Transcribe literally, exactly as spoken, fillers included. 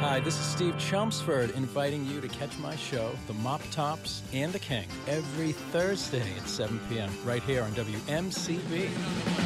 Hi, this is Steve Chelmsford inviting you to catch my show, The Mop Tops and the King, every Thursday at seven p.m. right here on W M C B.